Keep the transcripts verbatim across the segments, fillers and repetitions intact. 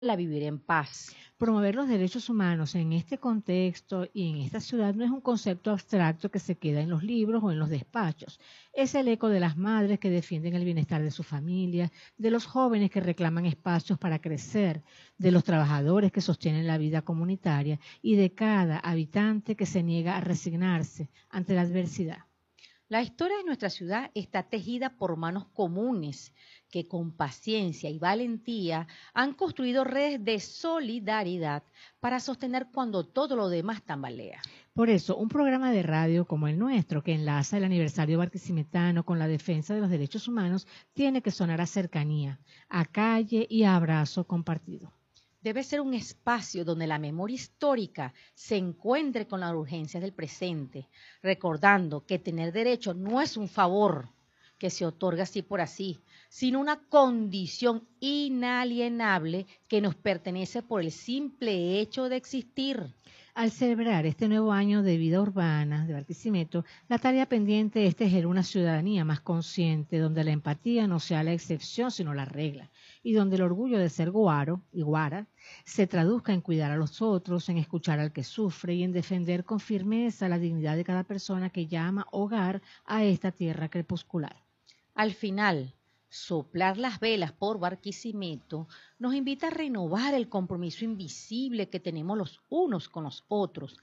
la vivir en paz. Promover los derechos humanos en este contexto y en esta ciudad no es un concepto abstracto que se queda en los libros o en los despachos. Es el eco de las madres que defienden el bienestar de su familia, de los jóvenes que reclaman espacios para crecer, de los trabajadores que sostienen la vida comunitaria y de cada habitante que se niega a resignarse ante la adversidad. La historia de nuestra ciudad está tejida por manos comunes que con paciencia y valentía han construido redes de solidaridad para sostener cuando todo lo demás tambalea. Por eso, un programa de radio como el nuestro, que enlaza el aniversario barquisimetano con la defensa de los derechos humanos, tiene que sonar a cercanía, a calle y a abrazo compartido. Debe ser un espacio donde la memoria histórica se encuentre con las urgencias del presente, recordando que tener derecho no es un favor que se otorga así por así, sino una condición inalienable que nos pertenece por el simple hecho de existir. Al celebrar este nuevo año de vida urbana de Barquisimeto, la tarea pendiente es tejer una ciudadanía más consciente, donde la empatía no sea la excepción, sino la regla, y donde el orgullo de ser guaro y guara se traduzca en cuidar a los otros, en escuchar al que sufre y en defender con firmeza la dignidad de cada persona que llama hogar a esta tierra crepuscular. Al final, soplar las velas por Barquisimeto nos invita a renovar el compromiso invisible que tenemos los unos con los otros,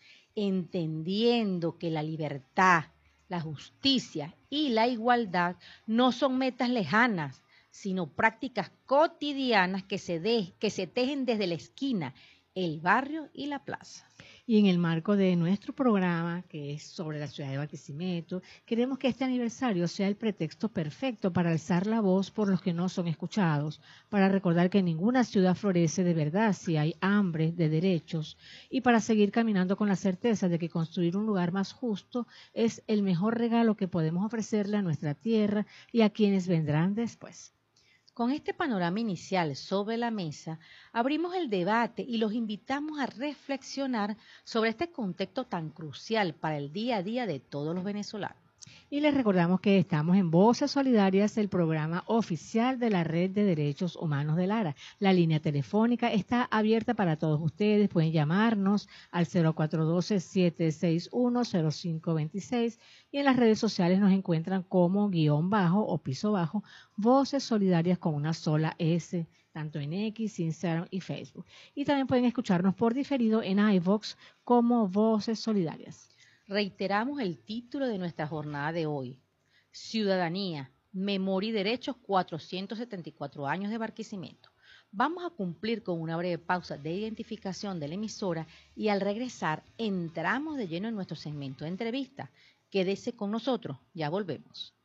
entendiendo que la libertad, la justicia y la igualdad no son metas lejanas, sino prácticas cotidianas que se, de, que se tejen desde la esquina, el barrio y la plaza. Y en el marco de nuestro programa, que es sobre la ciudad de Barquisimeto, queremos que este aniversario sea el pretexto perfecto para alzar la voz por los que no son escuchados, para recordar que ninguna ciudad florece de verdad si hay hambre de derechos, y para seguir caminando con la certeza de que construir un lugar más justo es el mejor regalo que podemos ofrecerle a nuestra tierra y a quienes vendrán después. Con este panorama inicial sobre la mesa, abrimos el debate y los invitamos a reflexionar sobre este contexto tan crucial para el día a día de todos los venezolanos. Y les recordamos que estamos en Voces Solidarias, el programa oficial de la Red de Derechos Humanos de Lara. La línea telefónica está abierta para todos ustedes. Pueden llamarnos al cero cuatro uno dos, siete seis uno, cero cinco dos seis y en las redes sociales nos encuentran como guión bajo o piso bajo Voces Solidarias con una sola S, tanto en X, Instagram y Facebook. Y también pueden escucharnos por diferido en iVoox como Voces Solidarias. Reiteramos el título de nuestra jornada de hoy: Ciudadanía, Memoria y Derechos, cuatrocientos setenta y cuatro años de Barquisimeto. Vamos a cumplir con una breve pausa de identificación de la emisora y al regresar entramos de lleno en nuestro segmento de entrevista. Quédese con nosotros, ya volvemos.